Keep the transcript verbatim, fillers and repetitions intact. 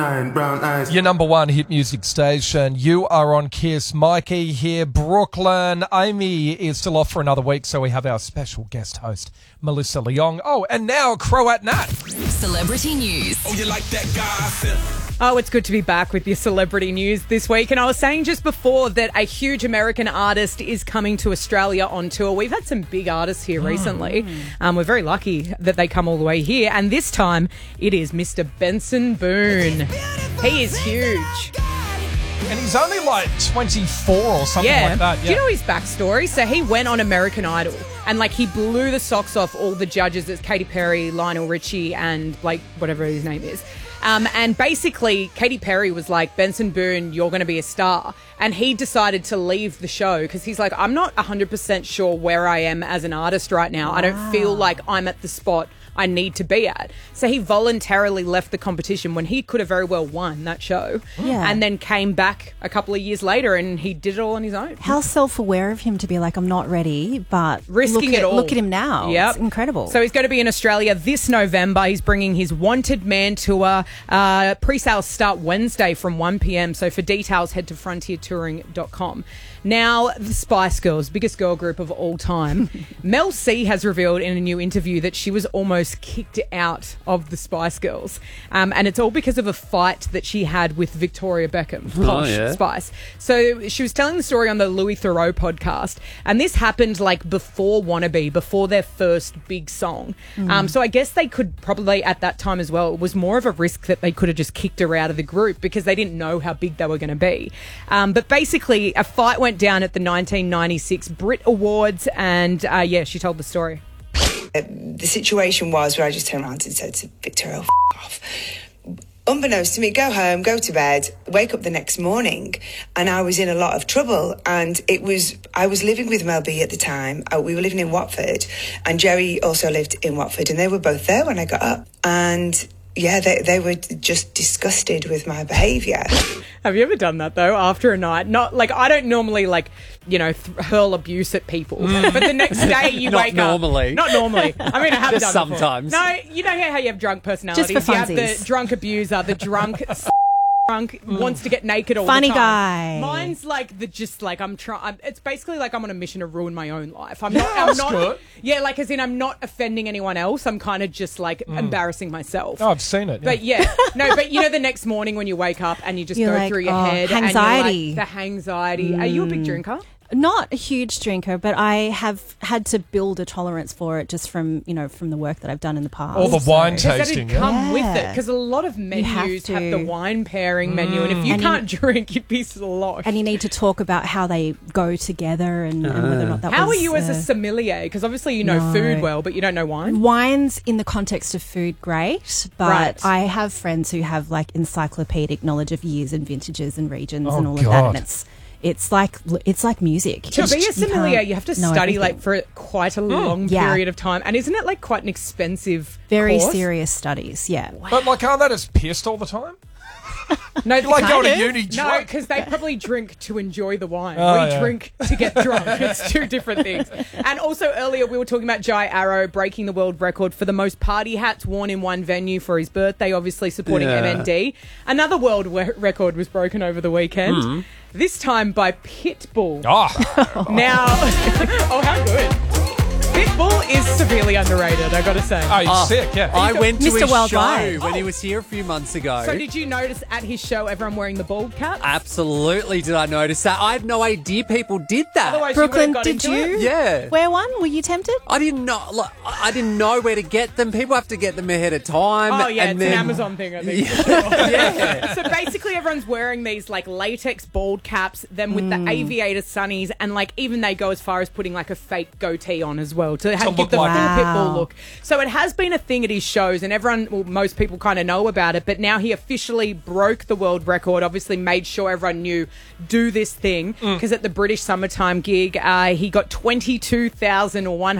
Brown eyes. Your number one hit music station. You are on Kiss. Mikey here, Brooklyn. Amy is still off for another week, so we have our special guest host, Melissa Leong. Oh, and now Croat Nat. Celebrity news. Oh, you like that gossip? Oh, it's good to be back with your celebrity news this week. And I was saying just before that a huge American artist is coming to Australia on tour. We've had some big artists here recently. Um, we're very lucky that they come all the way here. And this time it is Mister Benson Boone. He is huge. And he's only like twenty-four or something Yeah. like that. Yeah. Do you know his backstory? So he went on American Idol and like he blew the socks off all the judges. It's Katy Perry, Lionel Richie and Blake, whatever his name is. Um, and basically, Katy Perry was like, Benson Boone, you're going to be a star. And he decided to leave the show because he's like, I'm not one hundred percent sure where I am as an artist right now. Wow. I don't feel like I'm at the spot I need to be at. So he voluntarily left the competition when he could have very well won that show. Yeah. And then came back a couple of years later and he did it all on his own. How self-aware of him to be like, I'm not ready, but Risking look it at, all. Look at him now. Yep. It's incredible. So he's going to be in Australia this November. He's bringing his Wanted Man tour. Uh, pre-sales start Wednesday from one p.m. So for details, head to frontier touring dot com. Now, the Spice Girls, biggest girl group of all time. Mel C has revealed in a new interview that she was almost kicked out of the Spice Girls. Um, and it's all because of a fight that she had with Victoria Beckham, Posh yeah. Spice. So she was telling the story on the Louis Theroux podcast. And this happened like before Wannabe, before their first big song. Um, so I guess they could probably at that time as well, it was more of a risk that they could have just kicked her out of the group because they didn't know how big they were going to be. Um, but basically, a fight went down at the nineteen ninety-six Brit Awards and uh, yeah, she told the story. The situation was where I just turned around and said to Victoria, F*** off. Unbeknownst to me, go home, go to bed, wake up the next morning, and I was in a lot of trouble. And it was, I was living with Mel B at the time. Uh, we were living in Watford, and Jerry also lived in Watford, and they were both there when I got up. And yeah, they they were just disgusted with my behaviour. Have you ever done that though after a night? Not like I don't normally like, you know, th- hurl abuse at people, but the next day you Not wake normally. up. Not normally. I mean, I have Just done before. sometimes. No, you know how you have drunk personalities. Just for you have the funsies. drunk abuser, the drunk. Drunk wants to get naked all Funny the time. guy. Mine's like the just like I'm trying. It's basically like I'm on a mission to ruin my own life. I'm not. I'm that's not. good. Yeah, like as in I'm not offending anyone else. I'm kind of just like embarrassing myself. Oh, I've seen it. Yeah. But yeah, no, but you know the next morning when you wake up and you just You're go like, through your oh, head anxiety. and you're like, the anxiety. Are you a big drinker? Not a huge drinker, but I have had to build a tolerance for it just from, you know, from the work that I've done in the past. All the wine Does that tasting. it come Yeah. with it? Because a lot of have menus have, to. the wine pairing menu, and if you And you- can't drink, you'd be sloshed. And you need to talk about how they go together and, and whether or not that How was... are you as a uh, sommelier? Because obviously you know No. food well, but you don't know wine. Wines in the context of food, great, but Right. I have friends who have like encyclopedic knowledge of years and vintages and regions Oh, and all of that, God. and it's it's like it's like music. To be a You sommelier, can't you have to know study everything. like for quite a long Yeah. period of time, and isn't it like quite an expensive, very course? serious studies. Yeah, But like, aren't they just pissed all the time? No, Like going to kind of. uni No, drunk? because they probably drink to enjoy the wine. Oh, we yeah. drink to get drunk. It's two different things. And also earlier we were talking about Jai Arrow breaking the world record for the most party hats worn in one venue for his birthday, obviously supporting Yeah. M N D. Another world we- record was broken over the weekend, this time by Pitbull. Oh, Now, oh, how good. Pitbull is severely underrated, I gotta say. oh, he's Oh, sick, yeah. I went to Mister his Worldwide. show when he was here a few months ago. So did you notice at his show everyone wearing the bald cap? Absolutely did I notice that. I had no idea people did that. Otherwise, Brooklyn, you would've got did into you? it. Yeah. wear one? Were you tempted? I didn't know. Like, I didn't know where to get them. People have to get them ahead of time. Oh yeah, and it's then, an Amazon thing, I think. Yeah. So basically, everyone's wearing these like latex bald caps, then with the aviator sunnies, and like even they go as far as putting like a fake goatee on as well to, have, look give the like- full Wow. Pitbull look. So it has been a thing at his shows, and everyone, well, most people kind of know about it. But now he officially broke the world record. Obviously, made sure everyone knew do this thing because at the British Summertime gig, uh, he got twenty-two thousand one